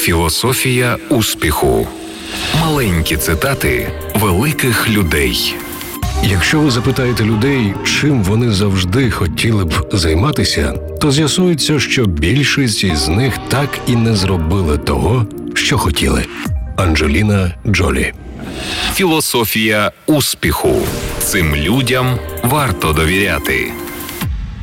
Філософія успіху. Маленькі цитати великих людей. Якщо ви запитаєте людей, чим вони завжди хотіли б займатися, то з'ясується, що більшість із них так і не зробили того, що хотіли. Анджеліна Джолі. Філософія успіху. Цим людям варто довіряти.